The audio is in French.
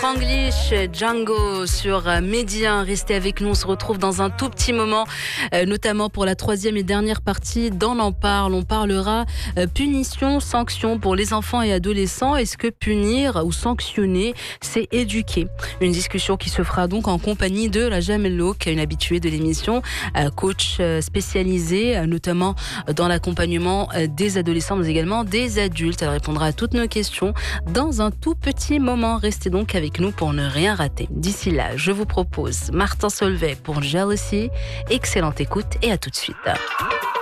English, Django sur Média. Restez avec nous, on se retrouve dans un tout petit moment, notamment pour la troisième et dernière partie d'On en parle. On parlera punition, sanction pour les enfants et adolescents. Est-ce que punir ou sanctionner, c'est éduquer? Une discussion qui se fera donc en compagnie de la Jamel Louk, une habituée de l'émission, coach spécialisée notamment dans l'accompagnement des adolescents mais également des adultes. Elle répondra à toutes nos questions dans un tout petit moment. Restez donc avec nous pour ne rien rater. D'ici là, je vous propose Martin Solveig pour Jealousy. Excellente écoute et à tout de suite.